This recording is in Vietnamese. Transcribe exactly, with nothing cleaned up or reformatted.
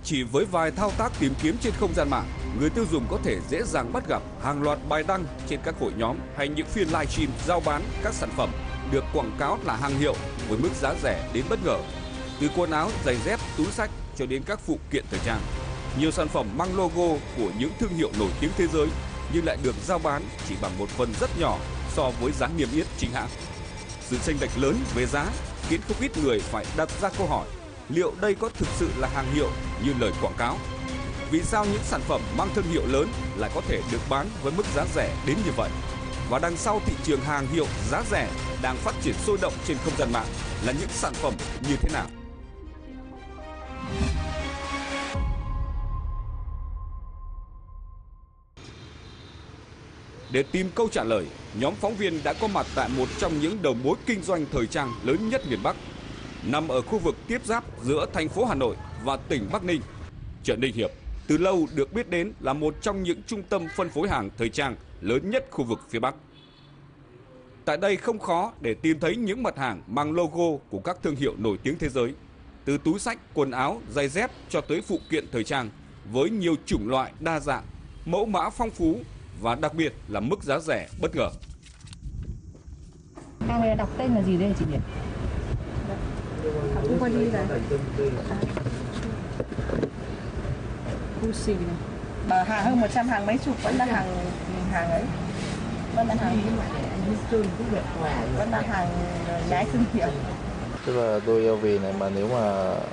chỉ với vài thao tác tìm kiếm trên không gian mạng, người tiêu dùng có thể dễ dàng bắt gặp hàng loạt bài đăng trên các hội nhóm hay những phiên livestream giao bán các sản phẩm được quảng cáo là hàng hiệu với mức giá rẻ đến bất ngờ. Từ quần áo, giày dép, túi xách cho đến các phụ kiện thời trang, nhiều sản phẩm mang logo của những thương hiệu nổi tiếng thế giới nhưng lại được giao bán chỉ bằng một phần rất nhỏ so với giá niêm yết chính hãng. Sự chênh lệch lớn về giá khiến không ít người phải đặt ra câu hỏi: liệu đây có thực sự là hàng hiệu như lời quảng cáo? Vì sao những sản phẩm mang thương hiệu lớn lại có thể được bán với mức giá rẻ đến như vậy? Và đằng sau thị trường hàng hiệu giá rẻ đang phát triển sôi động trên không gian mạng là những sản phẩm như thế nào? Để tìm câu trả lời, nhóm phóng viên đã có mặt tại một trong những đầu mối kinh doanh thời trang lớn nhất miền Bắc, nằm ở khu vực tiếp giáp giữa thành phố Hà Nội và tỉnh Bắc Ninh. Chợ Ninh Hiệp từ lâu được biết đến là một trong những trung tâm phân phối hàng thời trang lớn nhất khu vực phía Bắc. Tại đây không khó để tìm thấy những mặt hàng mang logo của các thương hiệu nổi tiếng thế giới, từ túi xách, quần áo, giày dép cho tới phụ kiện thời trang với nhiều chủng loại đa dạng, mẫu mã phong phú và đặc biệt là mức giá rẻ bất ngờ. Hàng này đọc tên là gì đây chị nhỉ? Không qua đi này. Gucci này. Mà hàng hơn một trăm hàng mấy chục vẫn là hàng hàng ấy. Vẫn là hàng vẫn là hàng nhái thương hiệu. Tức là đôi eo về này mà nếu mà